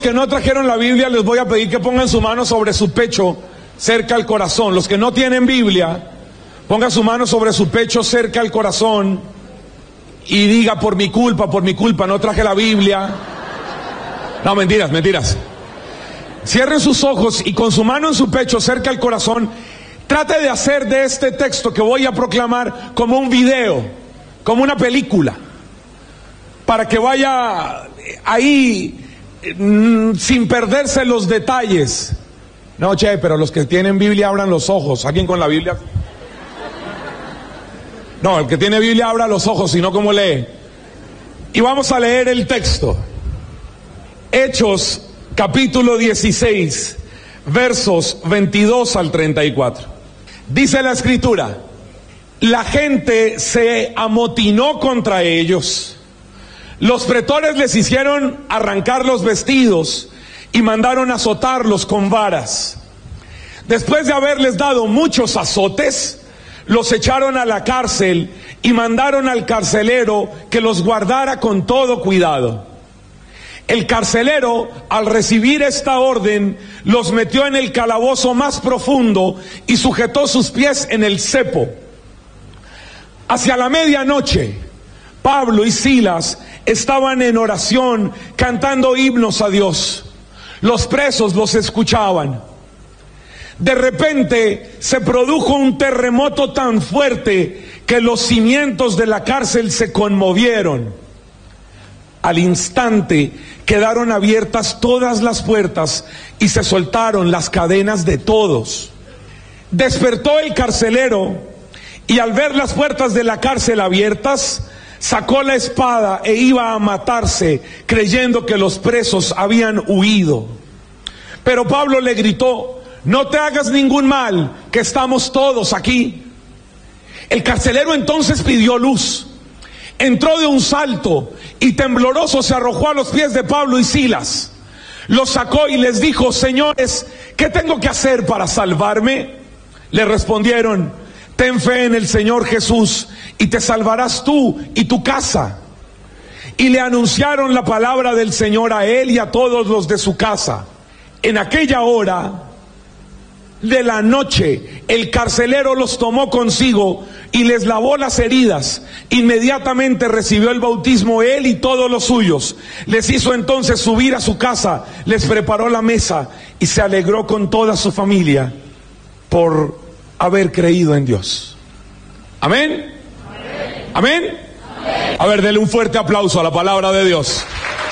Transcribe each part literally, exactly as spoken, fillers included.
Que no trajeron la Biblia, les voy a pedir que pongan su mano sobre su pecho, cerca al corazón. Los que no tienen Biblia, pongan su mano sobre su pecho, cerca al corazón, y diga: por mi culpa, por mi culpa, no traje la Biblia. No, mentiras, mentiras. Cierren sus ojos y con su mano en su pecho, cerca al corazón, trate de hacer de este texto que voy a proclamar como un video, como una película, para que vaya ahí sin perderse los detalles. No, che, pero los que tienen Biblia abran los ojos. ¿Alguien con la Biblia? No, el que tiene Biblia abra los ojos, si no, ¿cómo lee? Y vamos a leer el texto. Hechos, capítulo dieciséis, versos veintidós al treinta y cuatro. Dice la escritura: la gente se amotinó contra ellos. Los pretores les hicieron arrancar los vestidos y mandaron azotarlos con varas. Después de haberles dado muchos azotes, los echaron a la cárcel y mandaron al carcelero que los guardara con todo cuidado. El carcelero, al recibir esta orden, los metió en el calabozo más profundo y sujetó sus pies en el cepo. Hacia la medianoche, Pablo y Silas estaban en oración, cantando himnos a Dios. Los presos los escuchaban. De repente se produjo un terremoto tan fuerte que los cimientos de la cárcel se conmovieron. Al instante quedaron abiertas todas las puertas y se soltaron las cadenas de todos. Despertó el carcelero y al ver las puertas de la cárcel abiertas, sacó la espada e iba a matarse, creyendo que los presos habían huido. Pero Pablo le gritó: no te hagas ningún mal, que estamos todos aquí. El carcelero entonces pidió luz, entró de un salto y tembloroso se arrojó a los pies de Pablo y Silas. Los sacó y les dijo: señores, ¿qué tengo que hacer para salvarme? Le respondieron: ten fe en el Señor Jesús y te salvarás tú y tu casa. Y le anunciaron la palabra del Señor a él y a todos los de su casa. En aquella hora de la noche, el carcelero los tomó consigo y les lavó las heridas. Inmediatamente recibió el bautismo él y todos los suyos. Les hizo entonces subir a su casa, les preparó la mesa y se alegró con toda su familia por haber creído en Dios. Amén. Amén. Amén. Amén. A ver, denle un fuerte aplauso a la palabra de Dios.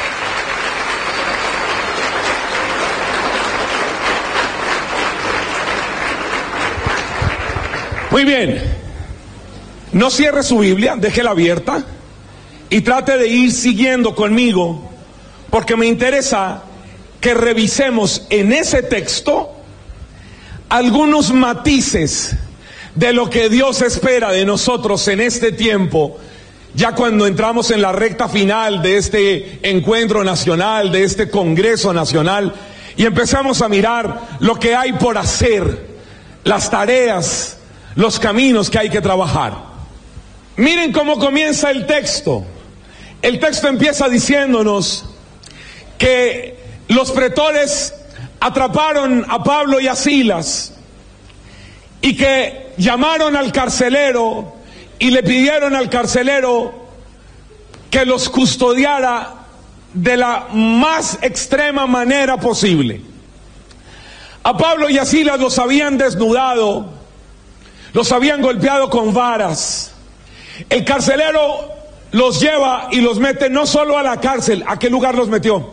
Muy bien. No cierre su Biblia, déjela abierta y trate de ir siguiendo conmigo, porque me interesa que revisemos en ese texto algunos matices de lo que Dios espera de nosotros en este tiempo, ya cuando entramos en la recta final de este encuentro nacional, de este Congreso Nacional, y empezamos a mirar lo que hay por hacer, las tareas, los caminos que hay que trabajar. Miren cómo comienza el texto. El texto empieza diciéndonos que los pretores atraparon a Pablo y a Silas y que llamaron al carcelero y le pidieron al carcelero que los custodiara de la más extrema manera posible. A Pablo y a Silas los habían desnudado, los habían golpeado con varas. El carcelero los lleva y los mete no solo a la cárcel. ¿A qué lugar los metió?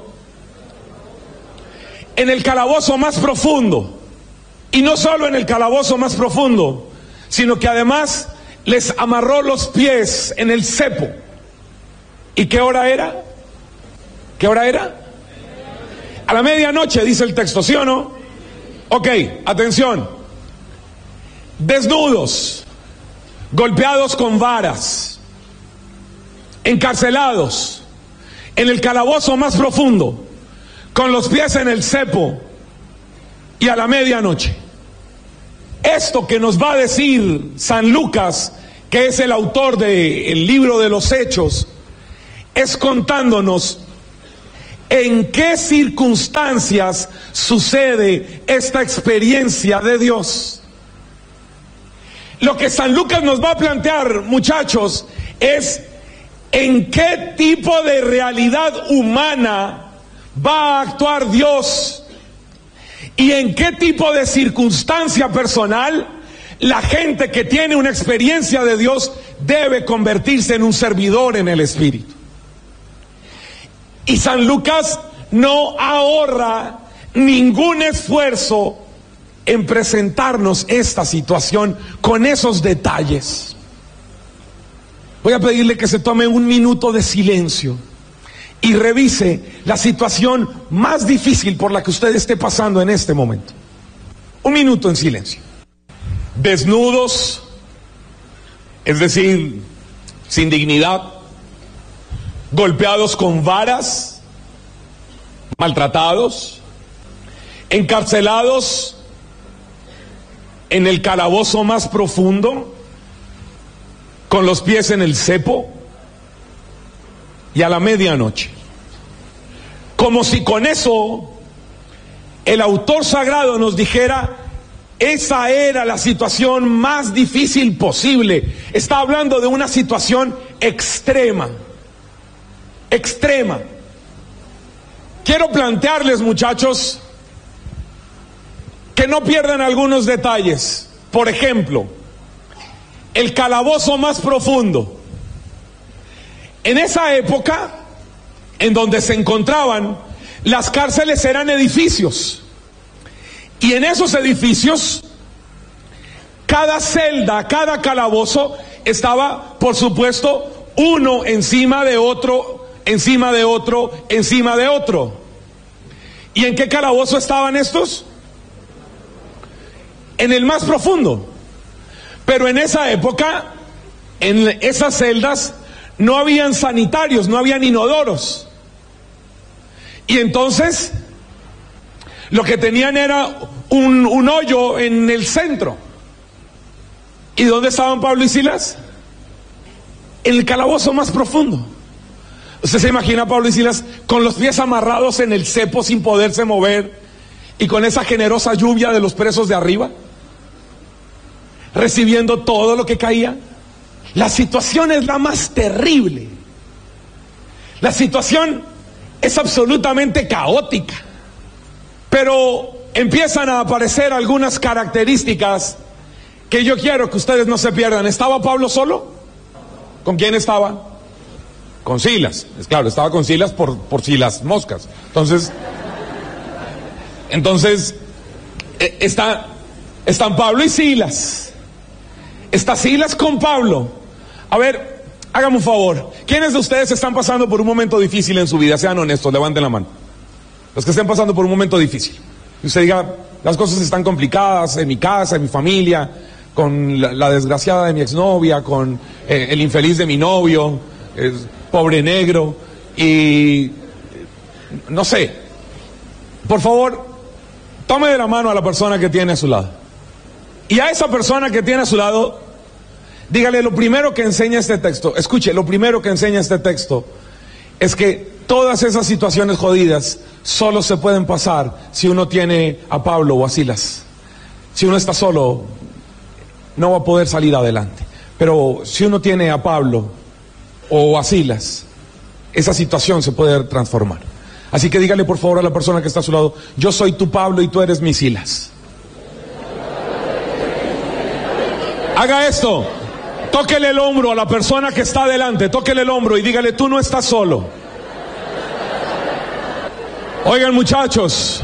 En el calabozo más profundo. Y no solo en el calabozo más profundo, sino que además les amarró los pies en el cepo. ¿Y qué hora era? ¿Qué hora era? A la medianoche, dice el texto, ¿sí o no? Ok, atención. Desnudos, golpeados con varas, encarcelados, en el calabozo más profundo, con los pies en el cepo, y a la medianoche. Esto que nos va a decir San Lucas, que es el autor del libro de los Hechos, es contándonos ¿En qué circunstancias sucede esta experiencia de Dios? Lo que San Lucas nos va a plantear, muchachos, es en qué tipo de realidad humana va a actuar Dios y en qué tipo de circunstancia personal la gente que tiene una experiencia de Dios debe convertirse en un servidor en el Espíritu. Y San Lucas no ahorra ningún esfuerzo en presentarnos esta situación con esos detalles. Voy a pedirle que se tome un minuto de silencio y revise la situación más difícil por la que usted esté pasando en este momento. Un minuto en silencio. Desnudos, es decir, sin dignidad, golpeados con varas, maltratados, encarcelados en el calabozo más profundo, con los pies en el cepo, y a la medianoche. Como si con eso el autor sagrado nos dijera: esa era la situación más difícil posible. Está hablando de una situación extrema, extrema. Quiero plantearles, muchachos, que no pierdan algunos detalles. Por ejemplo, el calabozo más profundo. En esa época, en donde se encontraban, las cárceles eran edificios. Y en esos edificios, cada celda, cada calabozo estaba, por supuesto, uno encima de otro, encima de otro, encima de otro. ¿Y en qué calabozo estaban estos? En el más profundo. Pero en esa época, en esas celdas, no habían sanitarios, no habían inodoros. Y entonces, lo que tenían era un, un hoyo en el centro. ¿Y dónde estaban Pablo y Silas? En el calabozo más profundo. ¿Usted se imagina a Pablo y Silas con los pies amarrados en el cepo sin poderse mover y con esa generosa lluvia de los presos de arriba, recibiendo todo lo que caía? La situación es la más terrible. La situación es absolutamente caótica. Pero empiezan a aparecer algunas características que yo quiero que ustedes no se pierdan. ¿Estaba Pablo solo? ¿Con quién estaba? Con Silas. Es claro, estaba con Silas por, por si las moscas. Entonces, entonces está, están Pablo y Silas. Está Silas con Pablo. A ver, hágame un favor. ¿Quiénes de ustedes están pasando por un momento difícil en su vida? Sean honestos, levanten la mano. Los que estén pasando por un momento difícil. Y usted diga: las cosas están complicadas en mi casa, en mi familia, con la, la desgraciada de mi exnovia, con eh, el infeliz de mi novio, eh, pobre negro, y no sé. Por favor, tome de la mano a la persona que tiene a su lado. Y a esa persona que tiene a su lado, dígale lo primero que enseña este texto. Escuche, lo primero que enseña este texto es que todas esas situaciones jodidas solo se pueden pasar si uno tiene a Pablo o a Silas. Si uno está solo, no va a poder salir adelante. Pero si uno tiene a Pablo o a Silas, esa situación se puede transformar. Así que dígale por favor a la persona que está a su lado: yo soy tu Pablo y tú eres mi Silas. Haga esto. Tóquele el hombro a la persona que está adelante, tóquele el hombro y dígale: tú no estás solo. Oigan, muchachos,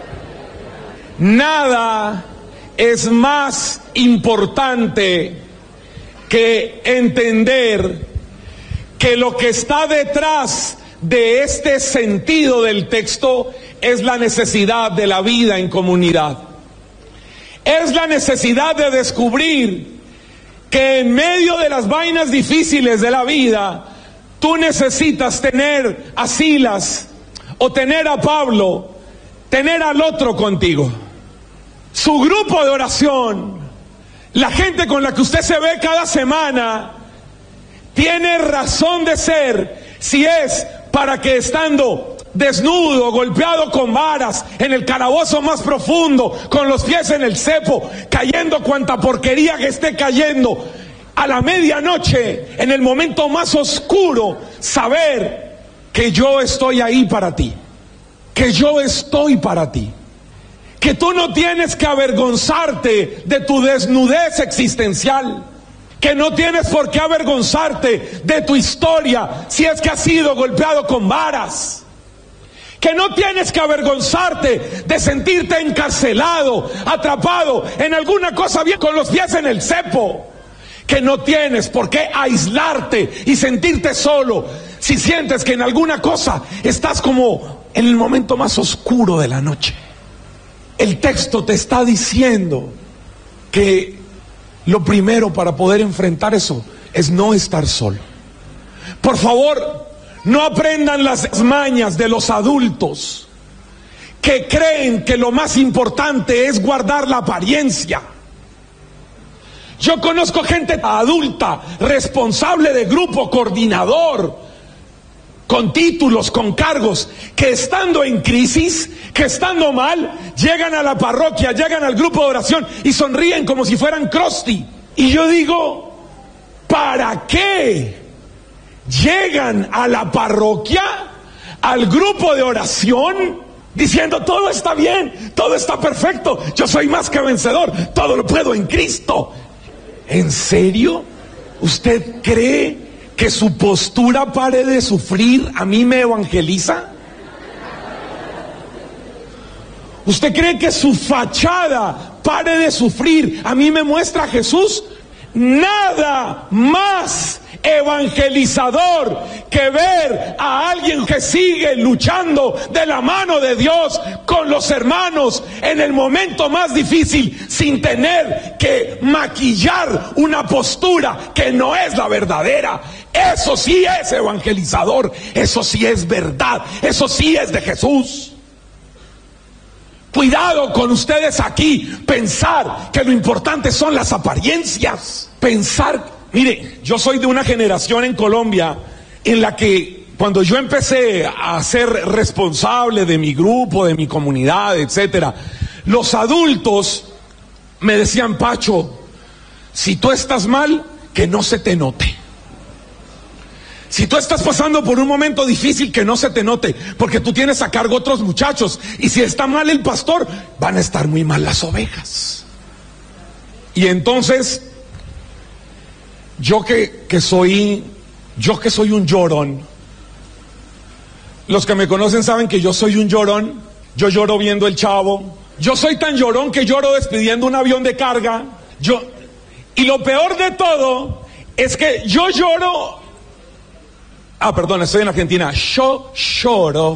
nada es más importante que entender que lo que está detrás de este sentido del texto es la necesidad de la vida en comunidad. Es la necesidad de descubrir que en medio de las vainas difíciles de la vida, tú necesitas tener a Silas o tener a Pablo, tener al otro contigo. Su grupo de oración, la gente con la que usted se ve cada semana, tiene razón de ser si es para que estando desnudo, golpeado con varas, en el calabozo más profundo, con los pies en el cepo, cayendo cuanta porquería que esté cayendo, a la medianoche, en el momento más oscuro, saber que yo estoy ahí para ti, que yo estoy para ti, que tú no tienes que avergonzarte de tu desnudez existencial, que no tienes por qué avergonzarte de tu historia si es que has sido golpeado con varas, que no tienes que avergonzarte de sentirte encarcelado, atrapado en alguna cosa bien con los pies en el cepo, que no tienes por qué aislarte y sentirte solo si sientes que en alguna cosa estás como en el momento más oscuro de la noche. El texto te está diciendo que lo primero para poder enfrentar eso es no estar solo. Por favor, no aprendan las mañas de los adultos que creen que lo más importante es guardar la apariencia. Yo conozco gente adulta, responsable de grupo, coordinador, con títulos, con cargos, que estando en crisis, que estando mal, llegan a la parroquia, llegan al grupo de oración y sonríen como si fueran Krusty. Y yo digo, ¿para qué llegan a la parroquia, al grupo de oración, diciendo todo está bien, todo está perfecto, yo soy más que vencedor, todo lo puedo en Cristo? ¿En serio? ¿Usted cree que su postura pare de sufrir a mí me evangeliza? ¿Usted cree que su fachada pare de sufrir a mí me muestra a Jesús? Nada más evangelizador que ver a alguien que sigue luchando de la mano de Dios con los hermanos en el momento más difícil, sin tener que maquillar una postura que no es la verdadera. Eso sí es evangelizador, eso sí es verdad, eso sí es de Jesús. Cuidado con ustedes aquí, pensar que lo importante son las apariencias, pensar, mire, yo soy de una generación en Colombia en la que cuando yo empecé a ser responsable de mi grupo, de mi comunidad, etcétera, los adultos me decían, Pacho, si tú estás mal, que no se te note. Si tú estás pasando por un momento difícil, que no se te note, porque tú tienes a cargo otros muchachos, y si está mal el pastor, van a estar muy mal las ovejas. Y entonces, yo que, que soy, yo que soy un llorón, los que me conocen saben que yo soy un llorón, yo lloro viendo El Chavo, yo soy tan llorón que lloro despidiendo un avión de carga, yo, y lo peor de todo es que yo lloro. Ah, perdón, estoy en Argentina. Yo lloro.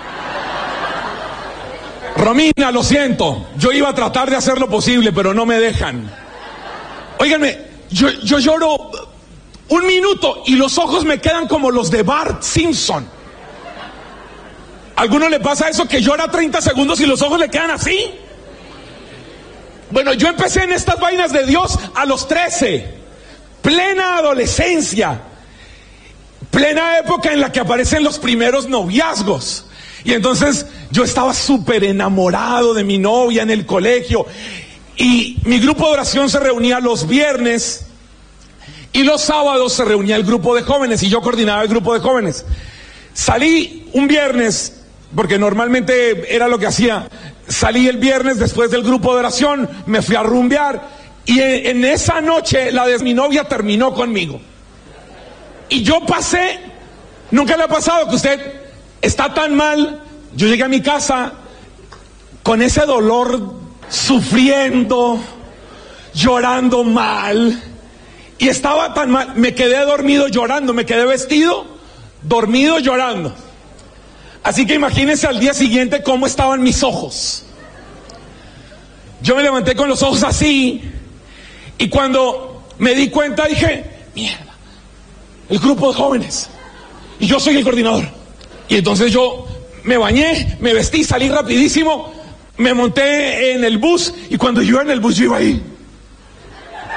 Romina, lo siento. Yo iba a tratar de hacer lo posible, pero no me dejan. Óiganme, yo, yo lloro un minuto y los ojos me quedan como los de Bart Simpson. ¿A alguno le pasa eso, que llora treinta segundos y los ojos le quedan así? Bueno, yo empecé en estas vainas de Dios a los trece. Plena adolescencia. Plena época en la que aparecen los primeros noviazgos. Y entonces yo estaba súper enamorado de mi novia en el colegio. Y mi grupo de oración se reunía los viernes. Y los sábados se reunía el grupo de jóvenes. Y yo coordinaba el grupo de jóvenes. Salí un viernes, porque normalmente era lo que hacía. Salí el viernes después del grupo de oración. Me fui a rumbear. Y en, en esa noche la de mi novia terminó conmigo. Y yo pasé, nunca le ha pasado que usted está tan mal, yo llegué a mi casa con ese dolor, sufriendo, llorando mal, y estaba tan mal, me quedé dormido llorando, me quedé vestido, dormido llorando. Así que imagínense al día siguiente cómo estaban mis ojos. Yo me levanté con los ojos así, y cuando me di cuenta dije, mierda, el grupo de jóvenes, y yo soy el coordinador. Y entonces yo me bañé, me vestí, salí rapidísimo, me monté en el bus, y cuando yo iba en el bus yo iba ahí.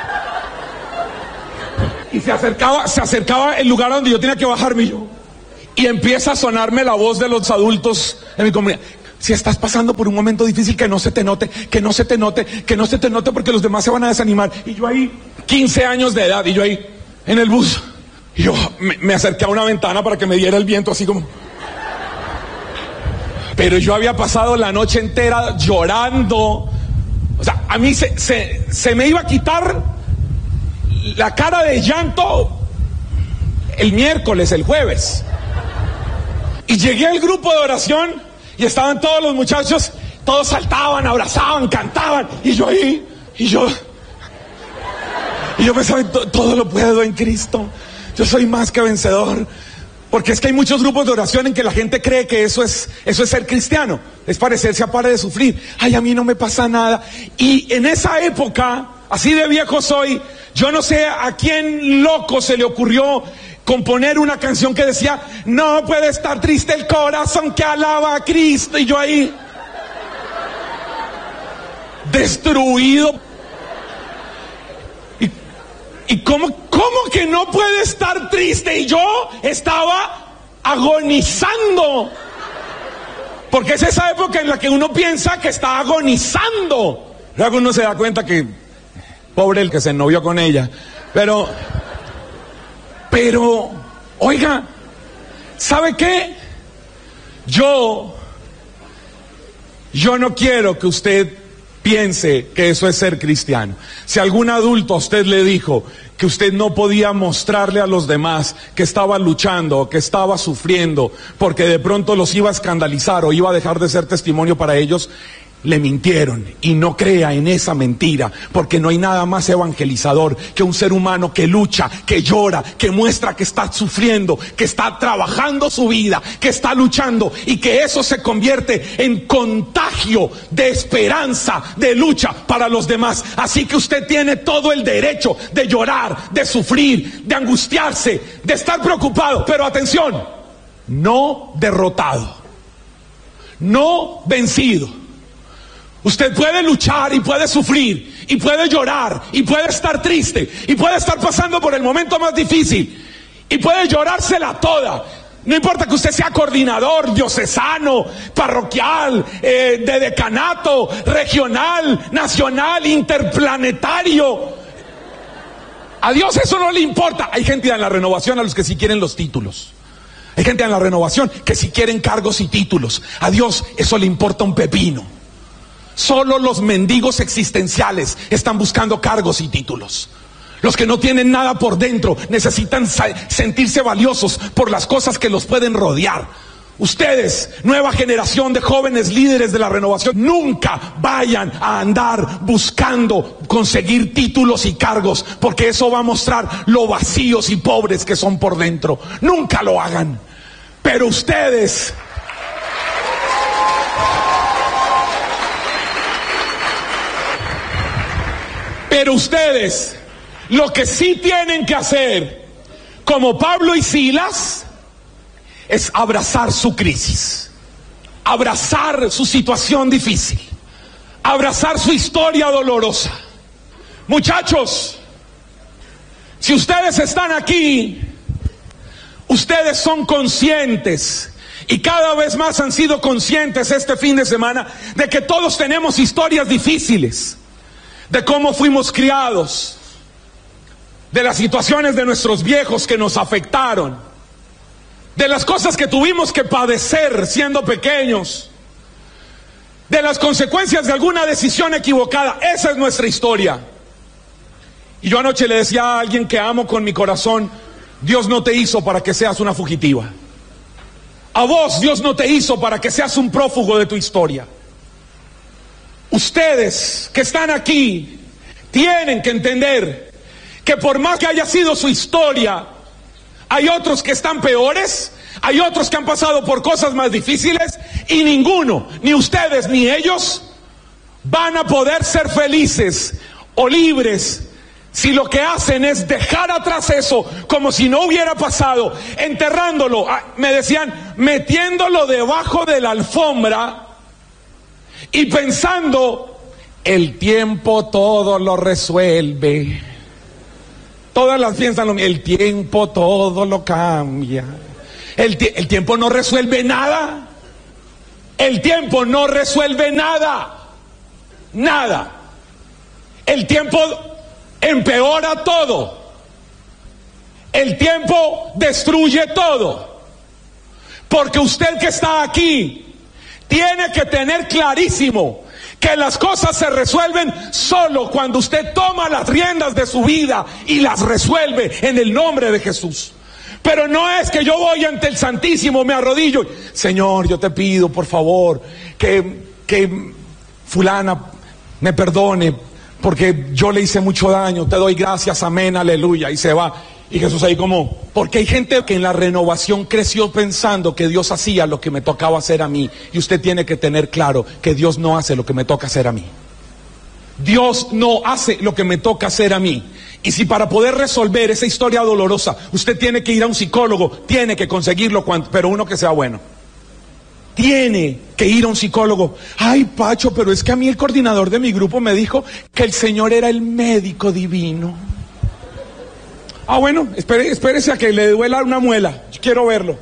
Y se acercaba, se acercaba el lugar donde yo tenía que bajarme, y yo, y empieza a sonarme la voz de los adultos en mi comunidad. Si estás pasando por un momento difícil, que no se te note, que no se te note, que no se te note porque los demás se van a desanimar. Y yo ahí, quince años de edad, y yo ahí en el bus, y yo me, me acerqué a una ventana para que me diera el viento así como... Pero yo había pasado la noche entera llorando. O sea, a mí se, se, se me iba a quitar la cara de llanto el miércoles, el jueves. Y llegué al grupo de oración y estaban todos los muchachos, todos saltaban, abrazaban, cantaban. Y yo ahí, y yo... Y yo pensaba, todo lo puedo en Cristo. Yo soy más que vencedor. Porque es que hay muchos grupos de oración en que la gente cree que eso es, eso es ser cristiano, es parecerse a Pare de Sufrir. Ay, a mí no me pasa nada. Y en esa época, así de viejo soy, yo no sé a quién loco se le ocurrió componer una canción que decía, no puede estar triste el corazón que alaba a Cristo. Y yo ahí, destruido. ¿Y cómo, cómo que no puede estar triste? Y yo estaba agonizando. Porque es esa época en la que uno piensa que está agonizando. Luego uno se da cuenta que, pobre el que se ennovió con ella. Pero, pero, oiga, ¿sabe qué? Yo, yo no quiero que usted piense que eso es ser cristiano. Si algún adulto a usted le dijo que usted no podía mostrarle a los demás que estaba luchando, que estaba sufriendo, porque de pronto los iba a escandalizar o iba a dejar de ser testimonio para ellos, le mintieron. Y no crea en esa mentira, porque no hay nada más evangelizador que un ser humano que lucha, que llora, que muestra que está sufriendo, que está trabajando su vida, que está luchando, y que eso se convierte en contagio de esperanza, de lucha para los demás. Así que usted tiene todo el derecho de llorar, de sufrir, de angustiarse, de estar preocupado, pero atención, no derrotado, no vencido. Usted puede luchar y puede sufrir y puede llorar y puede estar triste y puede estar pasando por el momento más difícil y puede llorársela toda. No importa que usted sea coordinador diocesano, parroquial, eh, de decanato, regional, nacional, interplanetario. A Dios eso no le importa. Hay gente en la renovación a los que sí quieren los títulos. Hay gente en la renovación que sí quieren cargos y títulos. A Dios eso le importa un pepino. Solo los mendigos existenciales están buscando cargos y títulos. Los que no tienen nada por dentro necesitan sentirse valiosos por las cosas que los pueden rodear. Ustedes, nueva generación de jóvenes líderes de la renovación, nunca vayan a andar buscando conseguir títulos y cargos, porque eso va a mostrar lo vacíos y pobres que son por dentro. Nunca lo hagan. Pero ustedes... Pero ustedes, lo que sí tienen que hacer, como Pablo y Silas, es abrazar su crisis, abrazar su situación difícil, abrazar su historia dolorosa. Muchachos, si ustedes están aquí, ustedes son conscientes, y cada vez más han sido conscientes este fin de semana, de que todos tenemos historias difíciles. De cómo fuimos criados, de las situaciones de nuestros viejos que nos afectaron, de las cosas que tuvimos que padecer siendo pequeños, de las consecuencias de alguna decisión equivocada. Esa es nuestra historia. Y yo anoche le decía a alguien que amo con mi corazón, Dios no te hizo para que seas una fugitiva. A vos Dios no te hizo para que seas un prófugo de tu historia. Ustedes que están aquí tienen que entender que por más que haya sido su historia, hay otros que están peores, hay otros que han pasado por cosas más difíciles, y ninguno, ni ustedes ni ellos, van a poder ser felices o libres si lo que hacen es dejar atrás eso como si no hubiera pasado, enterrándolo, me decían, metiéndolo debajo de la alfombra y pensando, el tiempo todo lo resuelve. Todas las piensan lo mismo, el tiempo todo lo cambia. El, el tiempo no resuelve nada. El tiempo no resuelve nada. Nada. El tiempo empeora todo. El tiempo destruye todo. Porque usted que está aquí tiene que tener clarísimo que las cosas se resuelven solo cuando usted toma las riendas de su vida y las resuelve en el nombre de Jesús. Pero no es que yo voy ante el Santísimo, me arrodillo, Señor, yo te pido por favor que, que fulana me perdone porque yo le hice mucho daño, te doy gracias, amén, aleluya, y se va. Y Jesús ahí como, porque hay gente que en la renovación creció pensando que Dios hacía lo que me tocaba hacer a mí. Y usted tiene que tener claro que Dios no hace lo que me toca hacer a mí. Dios no hace lo que me toca hacer a mí. Y si para poder resolver esa historia dolorosa usted tiene que ir a un psicólogo, tiene que conseguirlo, pero uno que sea bueno. Tiene que ir a un psicólogo. Ay, Pacho, pero es que a mí el coordinador de mi grupo me dijo que el Señor era el médico divino. Ah, bueno, espere, espérese a que le duela una muela. Yo quiero verlo.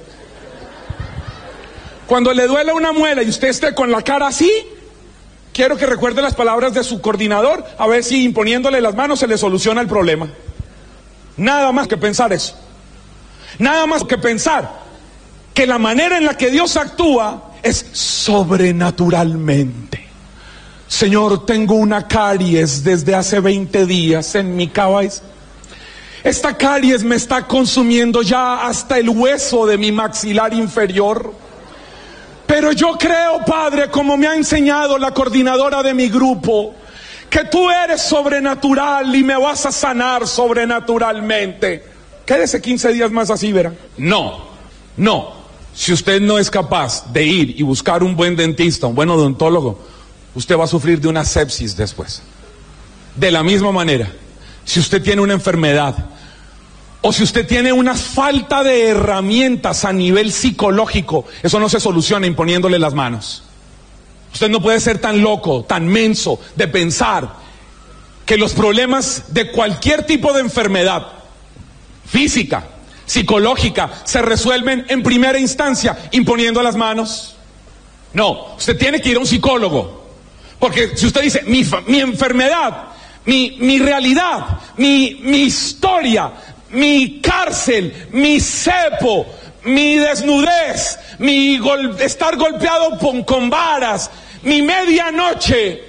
Cuando le duela una muela y usted esté con la cara así, quiero que recuerde las palabras de su coordinador, a ver si imponiéndole las manos se le soluciona el problema. Nada más que pensar eso. Nada más que pensar que la manera en la que Dios actúa es sobrenaturalmente. Señor, tengo una caries desde hace veinte días en mi cabeza. Esta caries me está consumiendo ya hasta el hueso de mi maxilar inferior. Pero yo creo, Padre, como me ha enseñado la coordinadora de mi grupo, que tú eres sobrenatural y me vas a sanar sobrenaturalmente. Quédese quince días más así, verá. No, no. Si usted no es capaz de ir y buscar un buen dentista, un buen odontólogo, usted va a sufrir de una sepsis después. De la misma manera, si usted tiene una enfermedad, o si usted tiene una falta de herramientas a nivel psicológico, eso no se soluciona imponiéndole las manos. Usted no puede ser tan loco, tan menso de pensar que los problemas de cualquier tipo de enfermedad física, psicológica, se resuelven en primera instancia imponiendo las manos. No, usted tiene que ir a un psicólogo. Porque si usted dice, mi, mi enfermedad, mi, mi realidad, mi, mi historia, mi cárcel, mi cepo, mi desnudez, mi gol, estar golpeado con, con varas, mi medianoche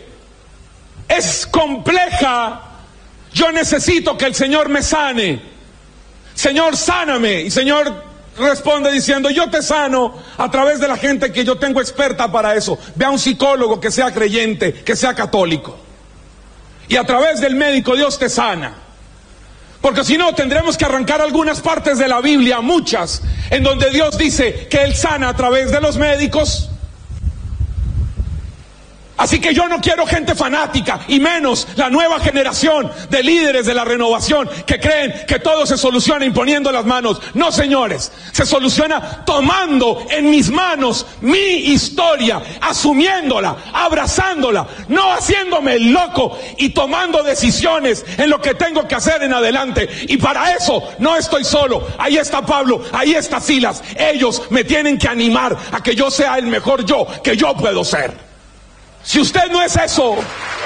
es compleja. Yo necesito que el Señor me sane. Señor, sáname. Y Señor responde diciendo, yo te sano a través de la gente que yo tengo experta para eso. Ve a un psicólogo que sea creyente, que sea católico. Y a través del médico Dios te sana. Porque si no, tendremos que arrancar algunas partes de la Biblia, muchas, en donde Dios dice que Él sana a través de los médicos. Así que yo no quiero gente fanática, y menos la nueva generación de líderes de la renovación que creen que todo se soluciona imponiendo las manos. No, señores, se soluciona tomando en mis manos mi historia, asumiéndola, abrazándola, no haciéndome el loco y tomando decisiones en lo que tengo que hacer en adelante. Y para eso no estoy solo. Ahí está Pablo, ahí está Silas. Ellos me tienen que animar a que yo sea el mejor yo que yo puedo ser. Si usted no es eso,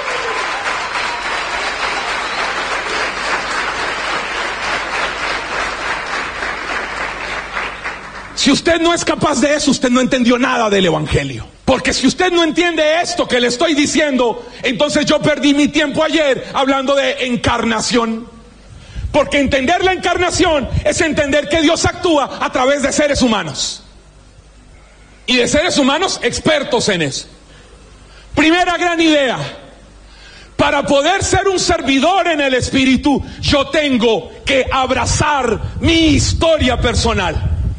si usted no es capaz de eso, usted no entendió nada del Evangelio. Porque si usted no entiende esto que le estoy diciendo, entonces yo perdí mi tiempo ayer hablando de encarnación. Porque entender la encarnación es entender que Dios actúa a través de seres humanos. Y de seres humanos expertos en eso. Primera gran idea, para poder ser un servidor en el Espíritu, yo tengo que abrazar mi historia personal.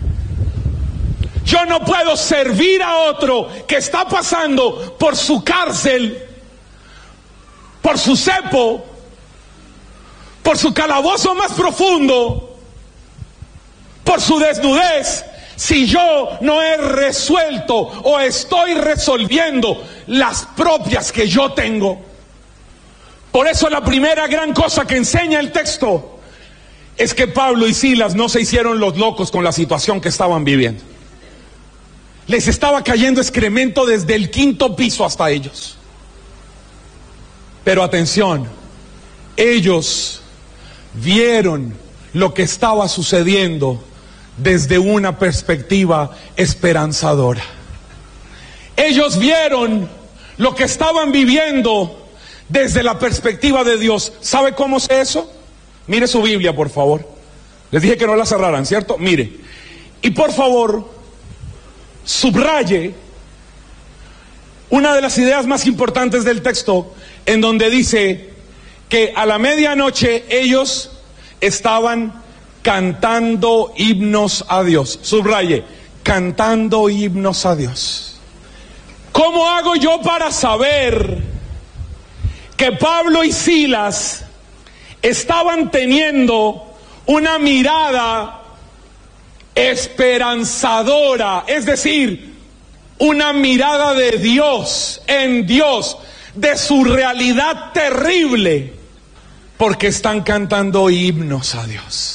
Yo no puedo servir a otro que está pasando por su cárcel, por su cepo, por su calabozo más profundo, por su desnudez, si yo no he resuelto o estoy resolviendo las propias que yo tengo. Por eso la primera gran cosa que enseña el texto es que Pablo y Silas no se hicieron los locos con la situación que estaban viviendo. Les estaba cayendo excremento desde el quinto piso hasta ellos. Pero atención, ellos vieron lo que estaba sucediendo desde una perspectiva esperanzadora. Ellos vieron lo que estaban viviendo desde la perspectiva de Dios. ¿Sabe cómo es eso? Mire su Biblia, por favor. Les dije que no la cerraran, ¿cierto? Mire. Y por favor, subraye una de las ideas más importantes del texto, en donde dice que a la medianoche ellos estaban cantando himnos a Dios. Subraye, cantando himnos a Dios. ¿Cómo hago yo para saber que Pablo y Silas estaban teniendo una mirada esperanzadora? Es decir, una mirada de Dios, en Dios, de su realidad terrible, porque están cantando himnos a Dios.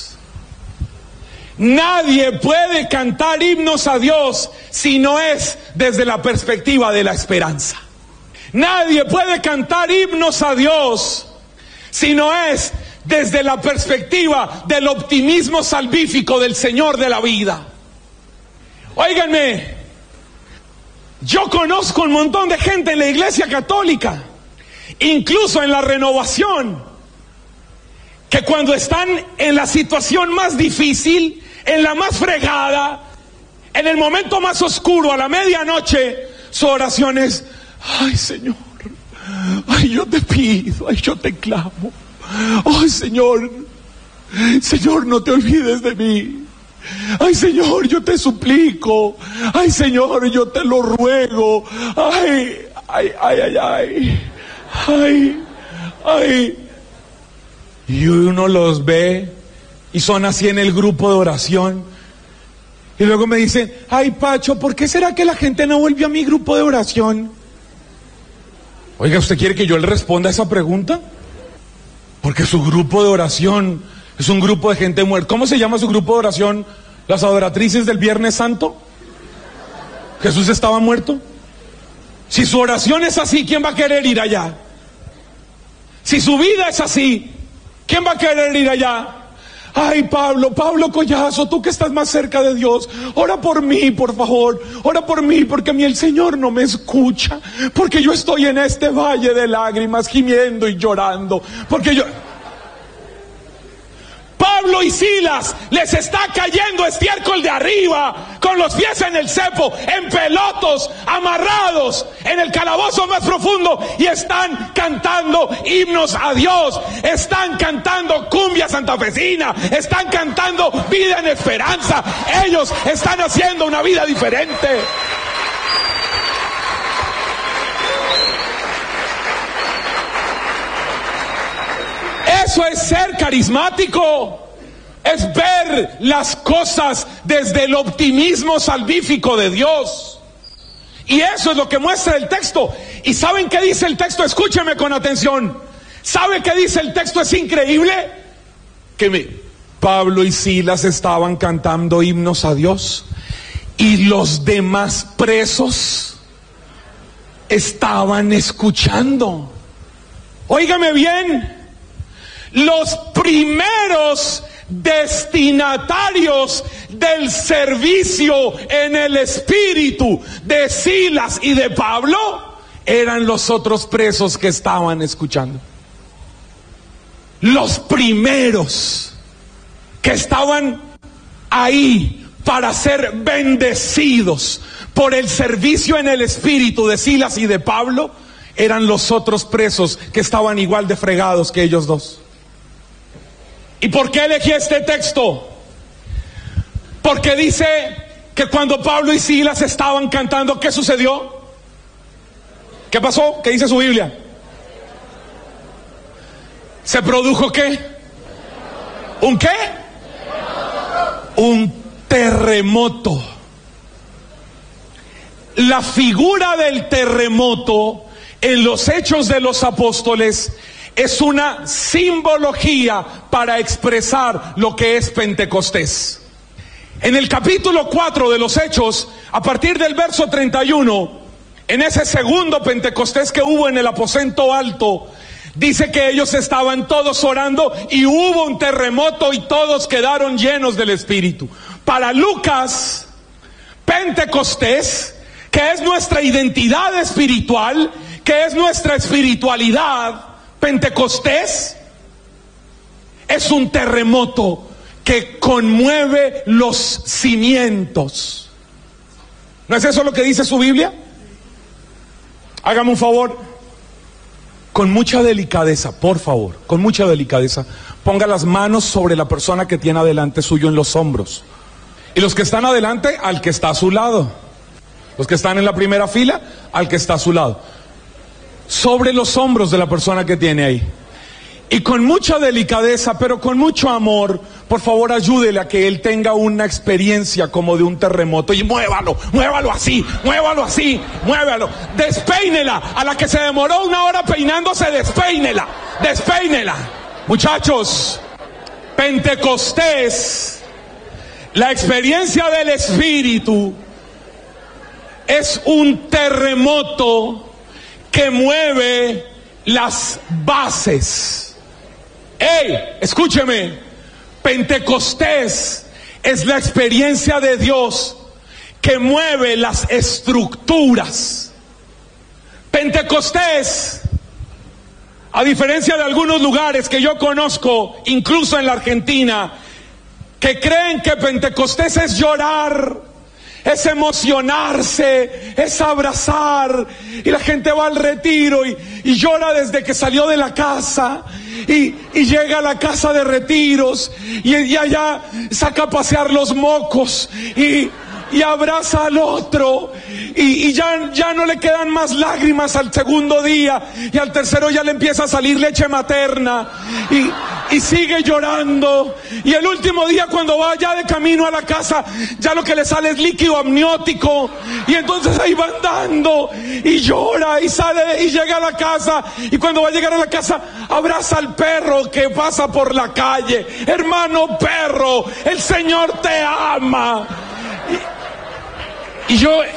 Nadie puede cantar himnos a Dios si no es desde la perspectiva de la esperanza. Nadie puede cantar himnos a Dios si no es desde la perspectiva del optimismo salvífico del Señor de la vida. Óiganme, yo conozco un montón de gente en la Iglesia Católica, incluso en la Renovación, que cuando están en la situación más difícil, en la más fregada, en el momento más oscuro, a la medianoche, su oración es: ay, Señor, ay, yo te pido, ay, yo te clamo, ay, Señor, Señor, no te olvides de mí, ay, Señor, yo te suplico, ay, Señor, yo te lo ruego, ay, ay, ay, ay, ay, ay, ay. Y uno los ve y son así en el grupo de oración. Y luego me dicen: ay, Pacho, ¿por qué será que la gente no vuelve a mi grupo de oración? Oiga, ¿usted quiere que yo le responda a esa pregunta? Porque su grupo de oración es un grupo de gente muerta. ¿Cómo se llama su grupo de oración? ¿Las adoratrices del Viernes Santo? ¿Jesús estaba muerto? Si su oración es así, ¿quién va a querer ir allá? Si su vida es así, ¿quién va a querer ir allá? Ay, Pablo, Pablo Collazo, tú que estás más cerca de Dios, ora por mí, por favor, ora por mí, porque a mí el Señor no me escucha, porque yo estoy en este valle de lágrimas, gimiendo y llorando, porque yo... Pablo y Silas les está cayendo estiércol de arriba, con los pies en el cepo, en pelotos, amarrados en el calabozo más profundo, y están cantando himnos a Dios, están cantando cumbia santafesina, están cantando vida en esperanza. Ellos están haciendo una vida diferente. Eso es ser carismático, es ver las cosas desde el optimismo salvífico de Dios. Y eso es lo que muestra el texto. ¿Y saben qué dice el texto? Escúcheme con atención. ¿Sabe qué dice el texto? Es increíble. Que me... Pablo y Silas estaban cantando himnos a Dios, y los demás presos estaban escuchando. Óigame bien. Los primeros destinatarios del servicio en el espíritu de Silas y de Pablo eran los otros presos que estaban escuchando. Los primeros que estaban ahí para ser bendecidos por el servicio en el espíritu de Silas y de Pablo eran los otros presos que estaban igual de fregados que ellos dos. ¿Y por qué elegí este texto? Porque dice que cuando Pablo y Silas estaban cantando, ¿qué sucedió? ¿Qué pasó? ¿Qué dice su Biblia? ¿Se produjo qué? ¿Un qué? Un terremoto. La figura del terremoto en los Hechos de los Apóstoles es una simbología para expresar lo que es Pentecostés. En el capítulo cuatro de los Hechos, a partir del verso treinta y uno, en ese segundo Pentecostés que hubo en el aposento alto, dice que ellos estaban todos orando y hubo un terremoto y todos quedaron llenos del Espíritu. Para Lucas, Pentecostés, que es nuestra identidad espiritual, que es nuestra espiritualidad, Pentecostés es un terremoto que conmueve los cimientos. ¿No es eso lo que dice su Biblia? Hágame un favor, con mucha delicadeza, por favor, con mucha delicadeza, ponga las manos sobre la persona que tiene adelante suyo en los hombros. Y los que están adelante, al que está a su lado. Los que están en la primera fila, al que está a su lado. Sobre los hombros de la persona que tiene ahí. Y con mucha delicadeza, pero con mucho amor, por favor ayúdele a que él tenga una experiencia como de un terremoto. Y muévalo, muévalo así, muévalo así, muévalo. Despeínela, a la que se demoró una hora peinándose, despeínela, despeínela. Muchachos, Pentecostés, la experiencia del Espíritu, es un terremoto que mueve las bases. ¡Ey! Escúcheme. Pentecostés es la experiencia de Dios que mueve las estructuras. Pentecostés, a diferencia de algunos lugares que yo conozco, incluso en la Argentina, que creen que Pentecostés es llorar, es emocionarse, es abrazar, y la gente va al retiro y, y llora desde que salió de la casa y, y llega a la casa de retiros y, y allá saca a pasear los mocos y, y abraza al otro y, y ya, ya no le quedan más lágrimas al segundo día y al tercero ya le empieza a salir leche materna y, y sigue llorando, y el último día cuando va ya de camino a la casa ya lo que le sale es líquido amniótico, y entonces ahí va andando y llora y sale y llega a la casa, y cuando va a llegar a la casa abraza al perro que pasa por la calle. Hermano perro, el Señor te ama. Y, y yo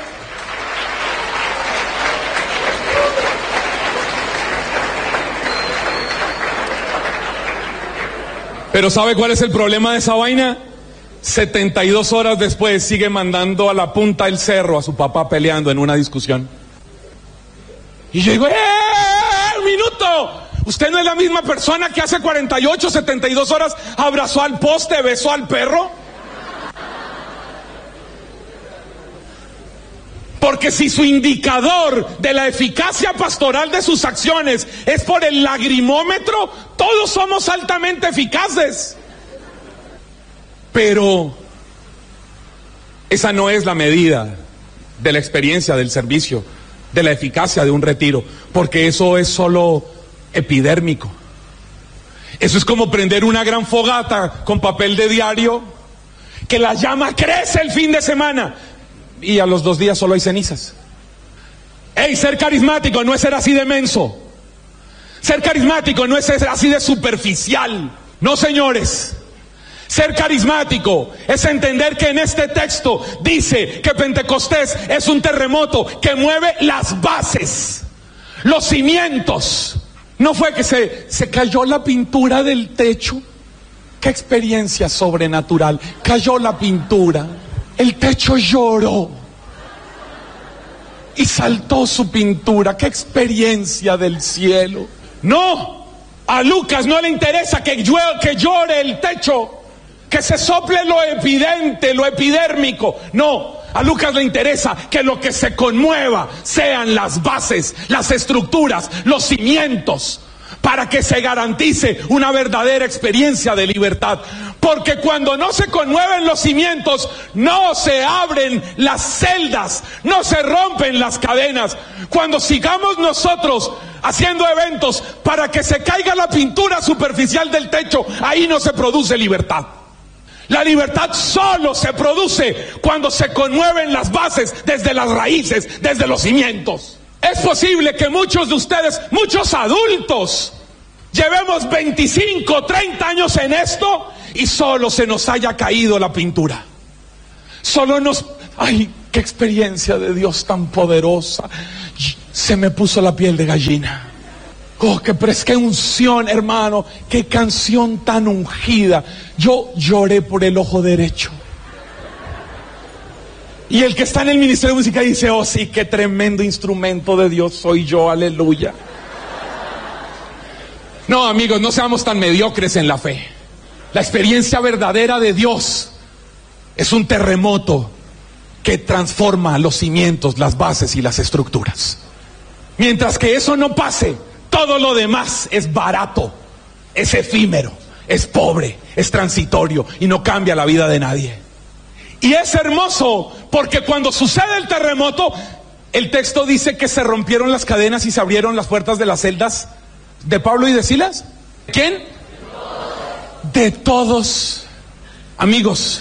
Pero ¿sabe cuál es el problema de esa vaina? setenta y dos horas después sigue mandando a la punta del cerro a su papá peleando en una discusión. Y yo digo, ¡eh! ¡Un minuto! ¿Usted no es la misma persona que hace cuarenta y ocho, setenta y dos horas abrazó al poste, besó al perro? Porque si su indicador de la eficacia pastoral de sus acciones es por el lagrimómetro, todos somos altamente eficaces. Pero esa no es la medida de la experiencia del servicio, de la eficacia de un retiro, porque eso es solo epidérmico. Eso es como prender una gran fogata con papel de diario, que la llama crece el fin de semana y a los dos días solo hay cenizas. Ey, ser carismático no es ser así de menso. Ser carismático no es ser así de superficial. No, señores. Ser carismático es entender que en este texto dice que Pentecostés es un terremoto que mueve las bases, los cimientos. No fue que se, se cayó la pintura del techo. Qué experiencia sobrenatural. Cayó la pintura. El techo lloró y saltó su pintura. ¡Qué experiencia del cielo! No, a Lucas no le interesa que, llueve, que llore el techo, que se sople lo evidente, lo epidérmico. No, a Lucas le interesa que lo que se conmueva sean las bases, las estructuras, los cimientos, para que se garantice una verdadera experiencia de libertad. Porque cuando no se conmueven los cimientos, no se abren las celdas, no se rompen las cadenas. Cuando sigamos nosotros haciendo eventos para que se caiga la pintura superficial del techo, ahí no se produce libertad. La libertad solo se produce cuando se conmueven las bases desde las raíces, desde los cimientos. Es posible que muchos de ustedes, muchos adultos, llevemos veinticinco, treinta años en esto y solo se nos haya caído la pintura. Solo nos... ¡Ay, qué experiencia de Dios tan poderosa! Se me puso la piel de gallina. ¡Oh, qué, pres- qué unción, hermano! ¡Qué canción tan ungida! Yo lloré por el ojo derecho. Y el que está en el ministerio de música dice: oh sí, qué tremendo instrumento de Dios soy yo, aleluya. No, amigos, no seamos tan mediocres en la fe. La experiencia verdadera de Dios es un terremoto que transforma los cimientos, las bases y las estructuras. Mientras que eso no pase, todo lo demás es barato, es efímero, es pobre, es transitorio y no cambia la vida de nadie. Y es hermoso porque cuando sucede el terremoto, el texto dice que se rompieron las cadenas y se abrieron las puertas de las celdas de Pablo y de Silas. ¿Quién? De todos. Amigos,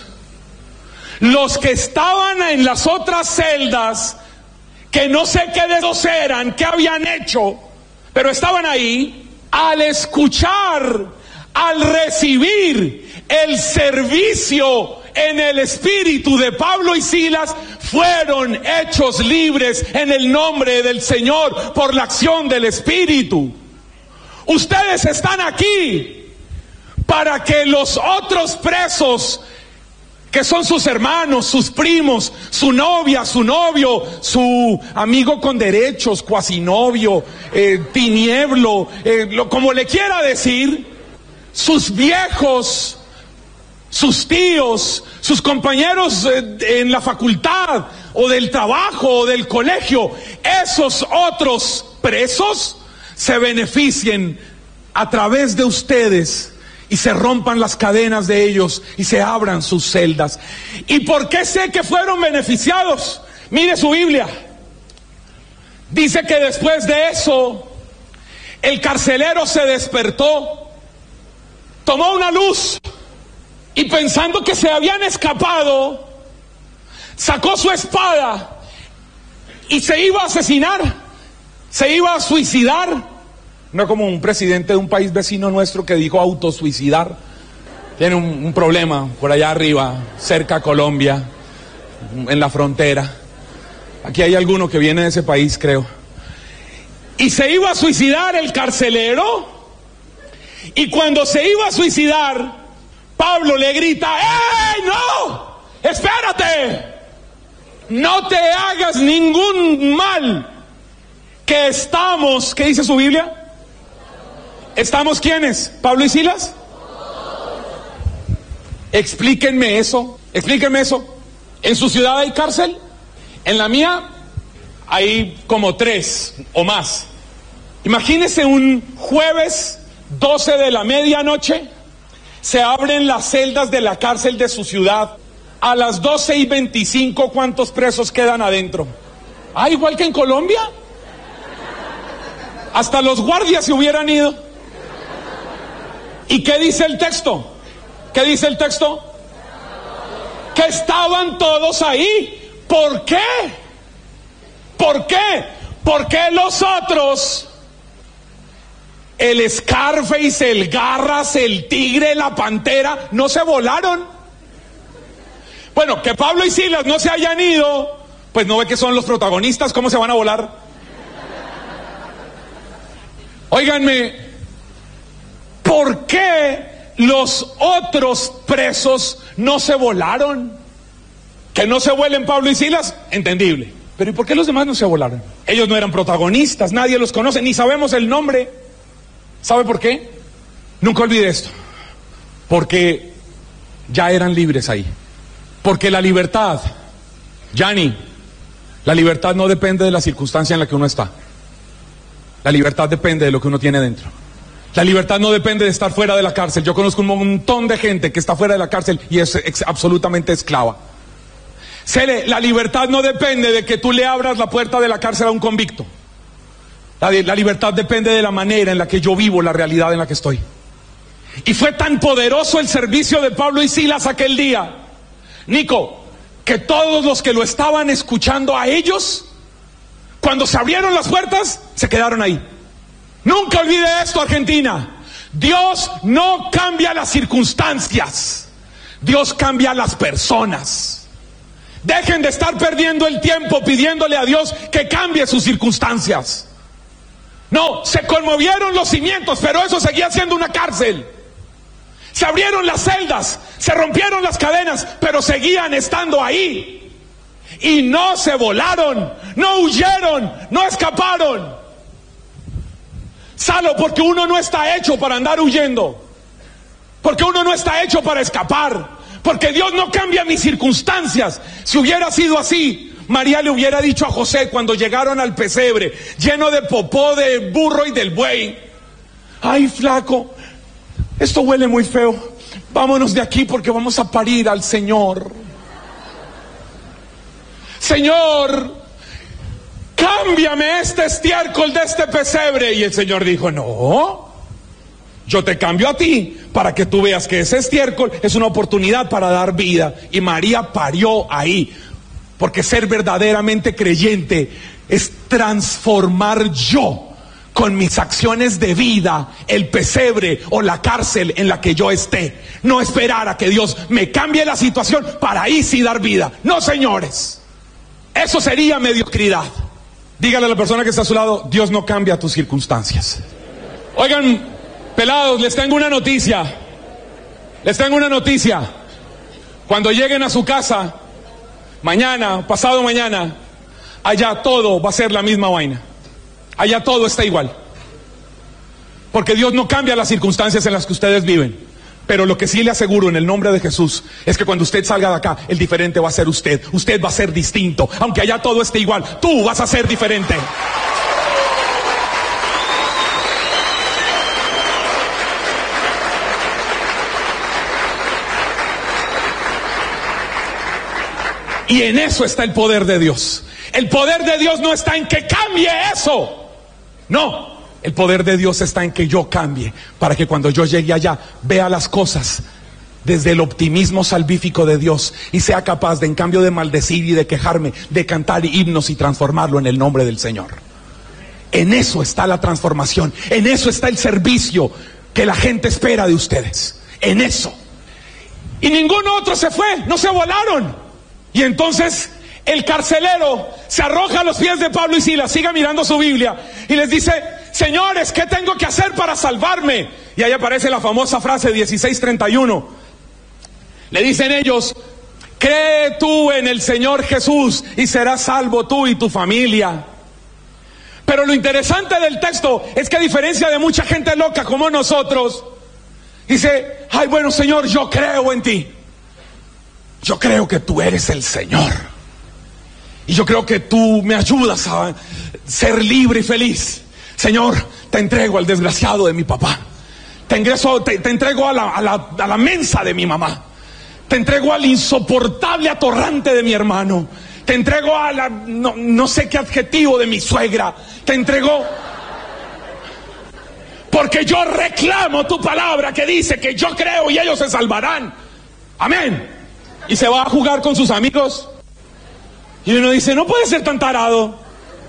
los que estaban en las otras celdas, que no sé qué de esos eran, qué habían hecho, pero estaban ahí, al escuchar, al recibir el servicio en el espíritu de Pablo y Silas, fueron hechos libres en el nombre del Señor por la acción del Espíritu. Ustedes están aquí para que los otros presos, que son sus hermanos, sus primos, su novia, su novio, su amigo con derechos, cuasinovio, eh, tinieblo, eh, lo, como le quiera decir, sus viejos, sus tíos, sus compañeros eh, en la facultad o del trabajo o del colegio, esos otros presos se beneficien a través de ustedes y se rompan las cadenas de ellos y se abran sus celdas. ¿Y por qué sé que fueron beneficiados? Mire su Biblia. Dice que después de eso, el carcelero se despertó, tomó una luz y pensando que se habían escapado, sacó su espada y se iba a asesinar, se iba a suicidar. No como un presidente de un país vecino nuestro que dijo autosuicidar. Tiene un, un problema por allá arriba, cerca a Colombia, en la frontera. Aquí hay alguno que viene de ese país, creo. Y se iba a suicidar el carcelero. Y cuando se iba a suicidar, Pablo le grita: ¡Ey, no! ¡Espérate! No te hagas ningún mal, que estamos... ¿Qué dice su Biblia? ¿Estamos quiénes? ¿Pablo y Silas? Explíquenme eso, explíquenme eso. ¿En su ciudad hay cárcel? En la mía hay como tres o más. Imagínense un jueves doce de la medianoche, se abren las celdas de la cárcel de su ciudad. A las doce y veinticinco, ¿cuántos presos quedan adentro? Ah, igual que en Colombia. Hasta los guardias se hubieran ido. ¿Y qué dice el texto? ¿Qué dice el texto? Que estaban todos ahí. ¿Por qué? ¿Por qué? Porque los otros, el Scarface, el Garras, el Tigre, la Pantera, no se volaron. Bueno, que Pablo y Silas no se hayan ido, pues no ve que son los protagonistas, ¿cómo se van a volar? Óiganme, ¿por qué los otros presos no se volaron? Que no se vuelen Pablo y Silas, entendible. Pero ¿y por qué los demás no se volaron? Ellos no eran protagonistas, nadie los conoce, ni sabemos el nombre. ¿Sabe por qué? Nunca olvide esto. Porque ya eran libres ahí. Porque la libertad, Yanni, la libertad no depende de la circunstancia en la que uno está. La libertad depende de lo que uno tiene dentro. La libertad no depende de estar fuera de la cárcel. Yo conozco un montón de gente que está fuera de la cárcel y es ex- absolutamente esclava. Cele, la libertad no depende de que tú le abras la puerta de la cárcel a un convicto. La, la libertad depende de la manera en la que yo vivo la realidad en la que estoy. Y fue tan poderoso el servicio de Pablo y Silas aquel día, Nico, que todos los que lo estaban escuchando a ellos, cuando se abrieron las puertas, se quedaron ahí. Nunca olvide esto, Argentina. Dios no cambia las circunstancias, Dios cambia las personas. Dejen de estar perdiendo el tiempo pidiéndole a Dios que cambie sus circunstancias. No, se conmovieron los cimientos, pero eso seguía siendo una cárcel. Se abrieron las celdas, se rompieron las cadenas, pero seguían estando ahí. Y no se volaron, no huyeron, no escaparon. Salo, porque uno no está hecho para andar huyendo, porque uno no está hecho para escapar, porque Dios no cambia mis circunstancias. Si hubiera sido así, María le hubiera dicho a José cuando llegaron al pesebre lleno de popó de burro y del buey: ay, flaco, esto huele muy feo, vámonos de aquí porque vamos a parir al Señor. Señor, cámbiame este estiércol de este pesebre. Y el Señor dijo: no, yo te cambio a ti para que tú veas que ese estiércol es una oportunidad para dar vida. Y María parió ahí, porque ser verdaderamente creyente es transformar yo con mis acciones de vida el pesebre o la cárcel en la que yo esté. No esperar a que Dios me cambie la situación para ahí sí dar vida. No, señores, eso sería mediocridad. Dígale a la persona que está a su lado: Dios no cambia tus circunstancias. Oigan, pelados, les tengo una noticia. Les tengo una noticia. Cuando lleguen a su casa, mañana, pasado mañana, allá todo va a ser la misma vaina. Allá todo está igual. Porque Dios no cambia las circunstancias en las que ustedes viven. Pero lo que sí le aseguro en el nombre de Jesús es que cuando usted salga de acá, el diferente va a ser usted. Usted va a ser distinto. Aunque allá todo esté igual, tú vas a ser diferente. Y en eso está el poder de Dios. El poder de Dios no está en que cambie eso. No. El poder de Dios está en que yo cambie, para que cuando yo llegue allá vea las cosas desde el optimismo salvífico de Dios y sea capaz de, en cambio de maldecir y de quejarme, de cantar himnos y transformarlo en el nombre del Señor. En eso está la transformación, en eso está el servicio que la gente espera de ustedes, en eso. Y ninguno otro se fue, no se volaron. Y entonces el carcelero se arroja a los pies de Pablo y Silas, siga mirando su Biblia, y les dice: señores, ¿qué tengo que hacer para salvarme? Y ahí aparece la famosa frase dieciséis treinta y uno. Le dicen ellos: cree tú en el Señor Jesús y serás salvo tú y tu familia. Pero lo interesante del texto es que, a diferencia de mucha gente loca como nosotros, dice: ay, bueno, Señor, yo creo en ti. Yo creo que tú eres el Señor. Y yo creo que tú me ayudas a ser libre y feliz. Señor, te entrego al desgraciado de mi papá. Te, ingreso, te, te entrego a la, a, la, a la mensa de mi mamá. Te entrego al insoportable atorrante de mi hermano. Te entrego a la, no, no sé qué adjetivo de mi suegra. Te entrego, porque yo reclamo tu palabra que dice que yo creo y ellos se salvarán. Amén. Y se va a jugar con sus amigos. Y uno dice: no puede ser tan tarado.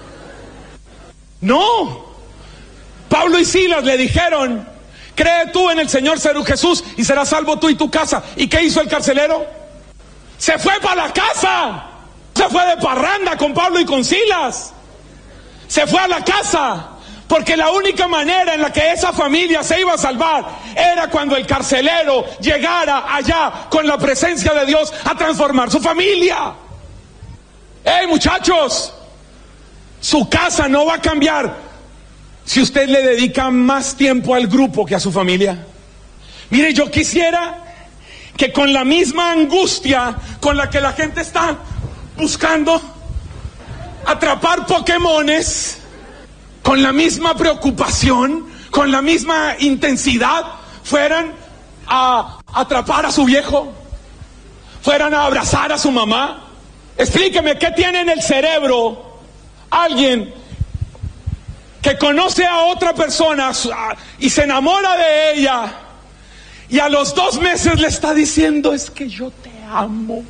No. Pablo y Silas le dijeron: cree tú en el Señor Jesús y serás salvo tú y tu casa. ¿Y qué hizo el carcelero? Se fue para la casa. Se fue de parranda con Pablo y con Silas. Se fue a la casa. Porque la única manera en la que esa familia se iba a salvar era cuando el carcelero llegara allá con la presencia de Dios a transformar su familia. ¡Hey, muchachos! Su casa no va a cambiar si usted le dedica más tiempo al grupo que a su familia. Mire, yo quisiera que con la misma angustia con la que la gente está buscando atrapar Pokémones, con la misma preocupación, con la misma intensidad, fueran a atrapar a su viejo, fueran a abrazar a su mamá. Explíqueme, ¿qué tiene en el cerebro alguien que conoce a otra persona y se enamora de ella, y a los dos meses le está diciendo: es que yo te amo,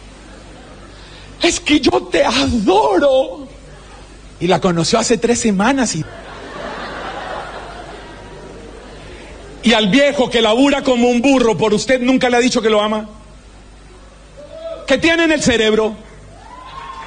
es que yo te adoro? Y la conoció hace tres semanas y, Y al viejo que labura como un burro por usted, ¿nunca le ha dicho que lo ama? ¿Qué tiene en el cerebro?